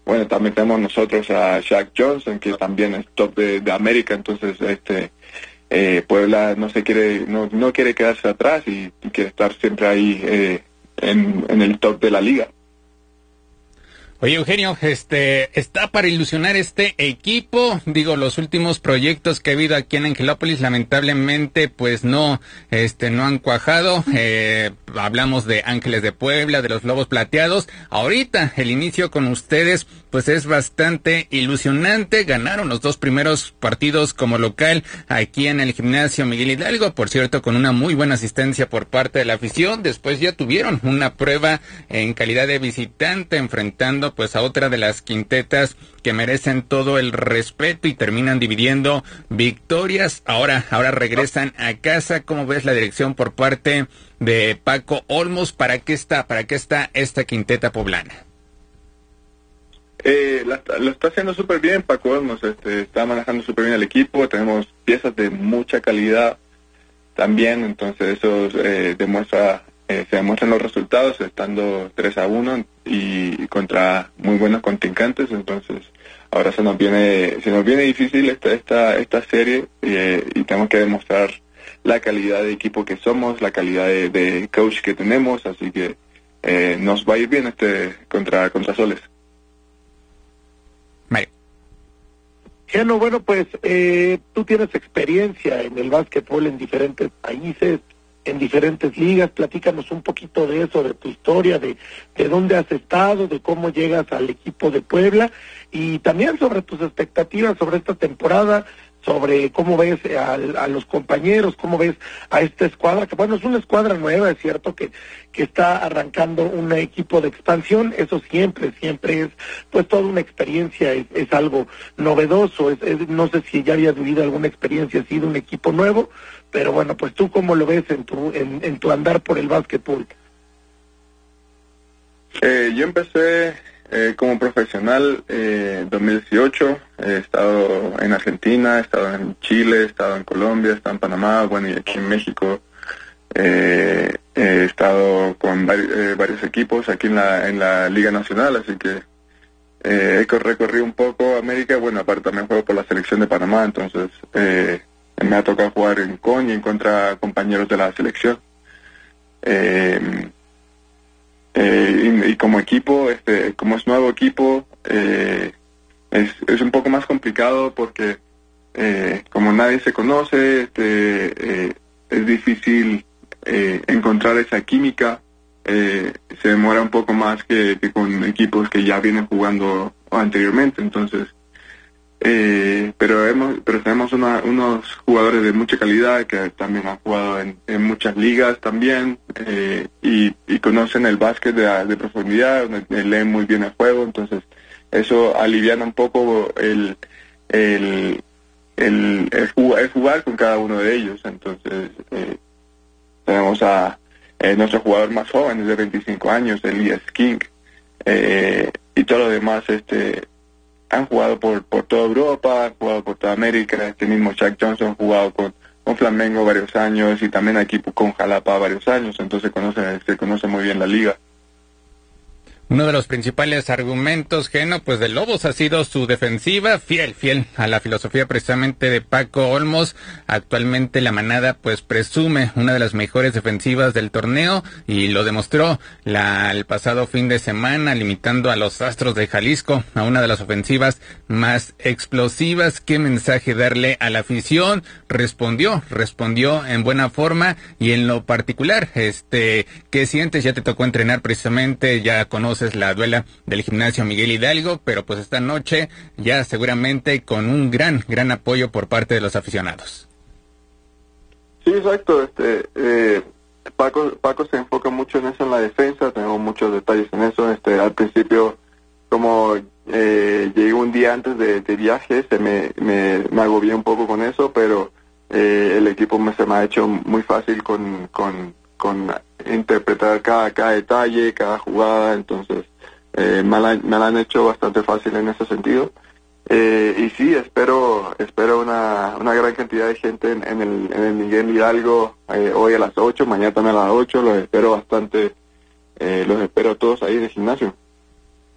bueno, también tenemos nosotros a Shaq Johnson, que también es top de América, entonces Puebla no quiere quedarse atrás y quiere estar siempre ahí en el top de la liga. Oye, Eugenio, está para ilusionar este equipo. Digo, los últimos proyectos que ha habido aquí en Angelópolis, lamentablemente, pues no han cuajado. Hablamos de Ángeles de Puebla, de los Lobos Plateados. Ahorita, el inicio con ustedes, pues es bastante ilusionante. Ganaron los 2 primeros partidos como local aquí en el Gimnasio Miguel Hidalgo, por cierto, con una muy buena asistencia por parte de la afición. Después ya tuvieron una prueba en calidad de visitante, enfrentando pues a otra de las quintetas que merecen todo el respeto y terminan dividiendo victorias. Ahora regresan a casa. ¿Cómo ves la dirección por parte de Paco Olmos? ¿Para qué está esta quinteta poblana? Lo está haciendo súper bien Paco Olmos, está manejando súper bien el equipo, tenemos piezas de mucha calidad también, entonces eso se demuestran los resultados estando 3-1 y contra muy buenos contrincantes, entonces ahora se nos viene difícil esta serie y tenemos que demostrar la calidad de equipo que somos, la calidad de coach que tenemos, así que nos va a ir bien contra Soles. Mario. Geno, bueno, pues tú tienes experiencia en el básquetbol en diferentes países, en diferentes ligas. Platícanos un poquito de eso, de tu historia, de dónde has estado, de cómo llegas al equipo de Puebla y también sobre tus expectativas sobre esta temporada, sobre cómo ves a los compañeros, cómo ves a esta escuadra, que bueno, es una escuadra nueva, es cierto que está arrancando un equipo de expansión, eso siempre es pues toda una experiencia, es algo novedoso, no sé si ya habías vivido alguna experiencia así de un equipo nuevo, pero bueno, pues tú cómo lo ves en tu andar por el básquetbol. Yo empecé como profesional en 2018, he estado en Argentina, he estado en Chile, he estado en Colombia, he estado en Panamá, bueno, y aquí en México he estado con varios equipos aquí en la Liga Nacional, así que he recorrido un poco América, bueno, aparte también juego por la selección de Panamá, entonces me ha tocado jugar en CON y en contra compañeros de la selección. Y como equipo, como es nuevo equipo, es un poco más complicado porque como nadie se conoce, es difícil encontrar esa química, se demora un poco más que con equipos que ya vienen jugando anteriormente, entonces pero tenemos unos jugadores de mucha calidad que también han jugado en muchas ligas también y conocen el básquet de profundidad, leen muy bien el juego, entonces eso aliviana un poco el jugar con cada uno de ellos, entonces tenemos a nuestro jugador más joven, es de 25 años, Elias King, y todo lo demás han jugado por toda Europa, han jugado por toda América. Este mismo Shaq Johnson ha jugado con Flamengo varios años y también aquí con Jalapa varios años, entonces se conoce muy bien la liga. Uno de los principales argumentos, Geno, pues de Lobos ha sido su defensiva, fiel a la filosofía precisamente de Paco Olmos. Actualmente la manada pues presume una de las mejores defensivas del torneo y lo demostró el pasado fin de semana, limitando a los Astros de Jalisco a una de las ofensivas más explosivas. ¿Qué mensaje darle a la afición? Respondió en buena forma y en lo particular, ¿qué sientes? Ya te tocó entrenar precisamente, ya conoces la duela del Gimnasio Miguel Hidalgo, pero pues esta noche ya seguramente con un gran apoyo por parte de los aficionados. Sí, exacto. Paco se enfoca mucho en eso, en la defensa, tenemos muchos detalles en eso. Al principio, como llegué un día antes de viaje, me agobié un poco con eso, pero el equipo se me ha hecho muy fácil con interpretar cada detalle, cada jugada, entonces me la han hecho bastante fácil en ese sentido. Y sí, espero una gran cantidad de gente en el Miguel Hidalgo hoy a las 8, mañana también a las 8, los espero bastante, los espero todos ahí en el gimnasio.